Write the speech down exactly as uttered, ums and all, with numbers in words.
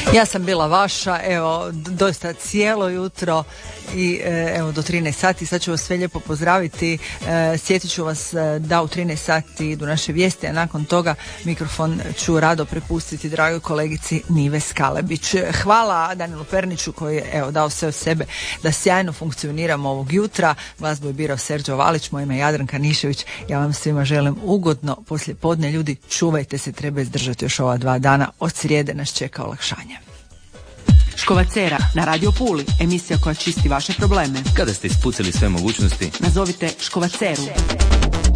Ja sam bila vaša, evo, doista cijelo jutro i evo do trinaest sati. Sad ću vas sve lijepo pozdraviti. E, sjetit ću vas da u trinaest sati idu naše vijesti, a nakon toga mikrofon ću rado prepustiti dragoj kolegici Nive Skalebić. Hvala Danielu Perniću koji je evo dao sve od sebe da sjajno funkcioniramo ovog jutra. Glazbu je birao Serđo Valić, moje ime je Jadranka Nišević. Ja vam svima želim ugodno poslijepodne. Ljudi, čuvajte se, treba izdržati još ova dva dana. Od srijede nas čeka olakšanje. Škovacera na Radio Puli, emisija koja čisti vaše probleme. Kada ste ispucali sve mogućnosti, nazovite Škovaceru.